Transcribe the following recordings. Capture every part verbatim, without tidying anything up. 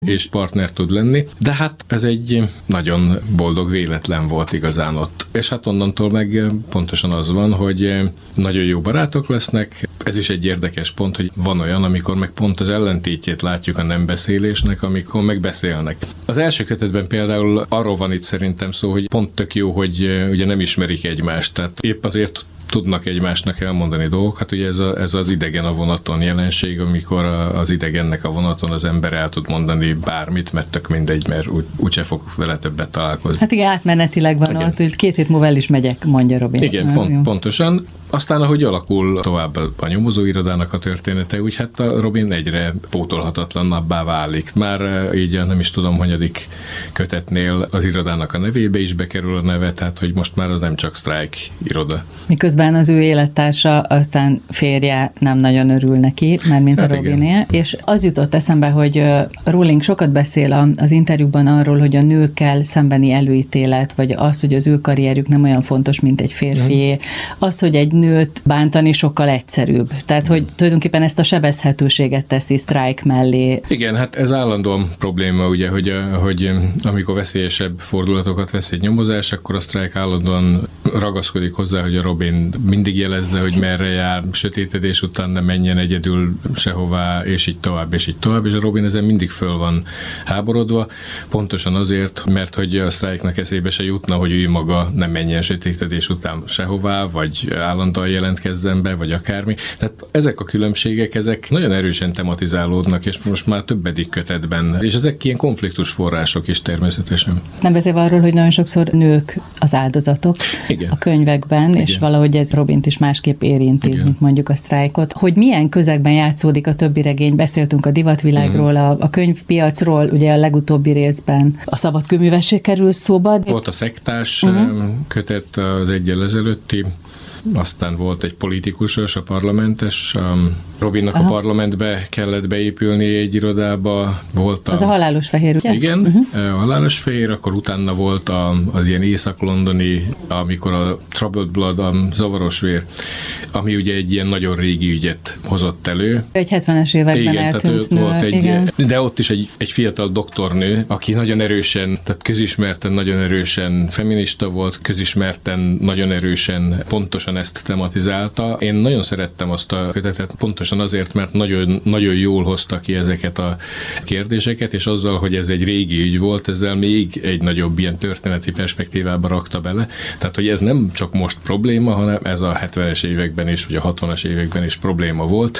és partner tud lenni, de hát ez egy nagyon boldog véletlen volt igazán ott. És hát onnantól meg pontosan az van, hogy nagyon jó barátok lesznek. Ez is egy érdekes pont, hogy van olyan, amikor meg pont az ellentétjét látjuk a nem beszélésnek, amikor meg beszélnek. Az első kötetben például arról van itt szerintem szó, hogy pont tök jó, hogy ugye nem ismerik egymást, tehát épp azért tudnak egymásnak elmondani dolgokat, ugye ez, a, ez az idegen a vonaton jelenség, amikor a, az idegennek a vonaton az ember el tud mondani bármit, mert tök mindegy, mert úgy, úgyse fog vele többet találkozni. Hát igen, átmenetileg van igen. Ott, hogy két hét múlva el is megyek, mondja Robin. Igen, pont, pontosan. Aztán, ahogy alakul tovább a nyomozóirodának a története, úgy hát a Robin egyre pótolhatatlannabbá válik. Már így nem is tudom, hanyadik kötetnél az irodának a nevébe is bekerül a neve, tehát hogy most már az nem csak Strike iroda. Miközben az ő élettársa, aztán férje nem nagyon örül neki, már mint hát a Robiné. És az jutott eszembe, hogy Rowling sokat beszél az interjúban arról, hogy a nőkkel szembeni előítélet, vagy az, hogy az ő karrierjük nem olyan fontos, mint egy férfié. Az, hogy egy nőt bántani sokkal egyszerűbb. Tehát, hogy tulajdonképpen ezt a sebezhetőséget teszi Strike mellé. Igen, hát ez állandóan probléma, ugye, hogy, hogy amikor veszélyesebb fordulatokat vesz egy nyomozás, akkor a Strike állandóan ragaszkodik hozzá, hogy a Robin mindig jelezze, hogy merre jár, sötétedés után ne menjen egyedül sehová, és így tovább, és így tovább, és a Robin ezen mindig föl van háborodva, pontosan azért, mert hogy a Strike-nak eszébe se jutna, hogy ő maga nem menjen sötétedés után sehová, vagy állandóan jelentkezzen be, vagy akármi. Tehát ezek a különbségek, ezek nagyon erősen tematizálódnak, és most már többedik kötetben, és ezek ilyen konfliktus források is természetesen. Nem beszélve arról, hogy nagyon sokszor nők az áldozatok igen. a könyvekben, igen. és valahogy ez Robint is másképp érinti, igen. mint mondjuk a Strike-ot. Hogy milyen közegben játszódik a többi regény, beszéltünk a divatvilágról, uh-huh. a, a könyvpiacról, ugye a legutóbbi részben a szabadkőművesség kerül szóba. Volt a szektás uh-huh. kötet az egyel ezelőtti, aztán volt egy politikusos, a parlamentes, a Robinnak Aha. a parlamentbe kellett beépülni egy irodába, volt a... Az a halálos fehér, ugye? Igen, uh-huh. a halálos fehér, akkor utána volt a, az ilyen észak-londoni, amikor a Troubled Blood, a zavaros vér, ami ugye egy ilyen nagyon régi ügyet hozott elő. Egy hetvenes években igen, eltűnt nő. Volt egy, igen. De ott is egy, egy fiatal doktornő, aki nagyon erősen, tehát közismerten nagyon erősen feminista volt, közismerten nagyon erősen pontosan ezt tematizálta. Én nagyon szerettem azt a kötetet, pontosan azért, mert nagyon, nagyon jól hozta ki ezeket a kérdéseket, és azzal, hogy ez egy régi ügy volt, ezzel még egy nagyobb ilyen történeti perspektívába rakta bele. Tehát, hogy ez nem csak most probléma, hanem ez a hetvenes években is, vagy a hatvanas években is probléma volt,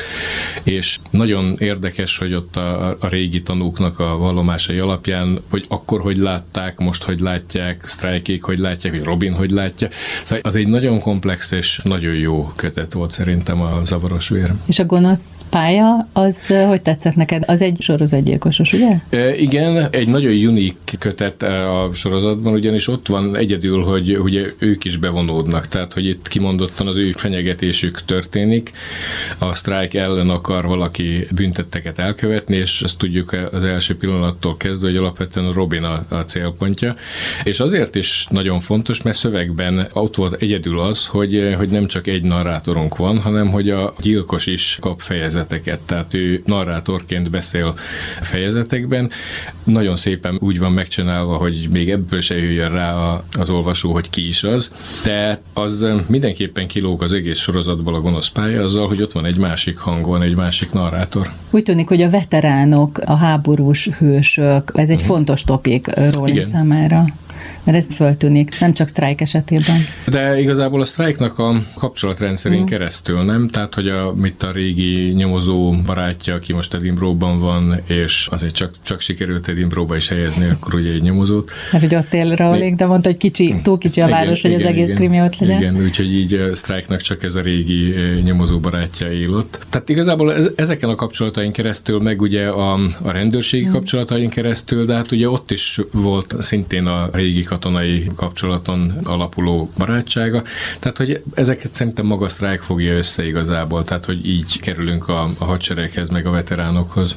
és nagyon érdekes, hogy ott a, a régi tanúknak a vallomásai alapján, hogy akkor hogy látták, most hogy látják, Strike-ék hogy látják, vagy Robin hogy látja. Szóval az egy nagyon komplex és nagyon jó kötet volt szerintem a zavaros vér. És a gonosz pálya, az hogy tetszett neked? Az egy sorozatgyilkosos, ugye? E, igen, egy nagyon unik kötet a sorozatban, ugyanis ott van egyedül, hogy ugye ők is bevonódnak, tehát hogy itt kimondottan az ő fenyegetésük történik, a Strike ellen akar valaki büntetteket elkövetni, és ezt tudjuk az első pillanattól kezdve, hogy alapvetően Robin a, a célpontja, és azért is nagyon fontos, mert szövegben ott volt egyedül az, hogy, hogy nem csak egy narrátorunk van, hanem hogy a gyilkos is kap fejezeteket, tehát ő narrátorként beszél fejezetekben. Nagyon szépen úgy van megcsinálva, hogy még ebből se jöjjön rá az olvasó, hogy ki is az, de az mindenképpen kilóg az egész sorozatból a gonosz pálya azzal, hogy ott van egy másik hang, van egy másik narrátor. Úgy tűnik, hogy a veteránok, a háborús hősök, ez egy uh-huh. fontos topik Rowling számára. Mert ez föltűnik, nem csak Strike esetében. De igazából a Strike-nak a kapcsolatrendszerén mm. keresztül, nem? Tehát, hogy a, mit a régi nyomozó barátja, aki most Edinburghban van, és azért csak, csak sikerült Edinburghba is helyezni, akkor ugye egy nyomozót. Mert hogy ott él Rowling, de mondta, hogy kicsi, túl kicsi a igen, város, hogy igen, az egész igen, krimi ott legyen. Igen, úgyhogy így Strike-nak csak ez a régi nyomozó barátja él ott. Tehát igazából ez, ezeken a kapcsolatain keresztül, meg ugye a, a rendőrségi mm. kapcsolatain keresztül, de hát ugye ott is volt szintén a régi katonai kapcsolaton alapuló barátsága. Tehát, hogy ezeket szerintem maga Strike fogja össze igazából, tehát, hogy így kerülünk a, a hadsereghez, meg a veteránokhoz.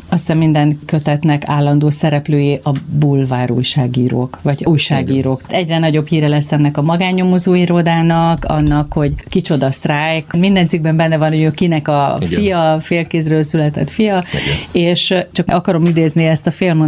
azt hiszem minden kötetnek állandó szereplői a bulvár újságírók, vagy újságírók. Igen. Egyre nagyobb híre lesz ennek a magánnyomozó irodának, annak, hogy kicsoda sztrájk. Minden cikkben benne van, hogy ő kinek a Igen. fia, félkézről született fia, Igen. és csak akarom idézni ezt a fél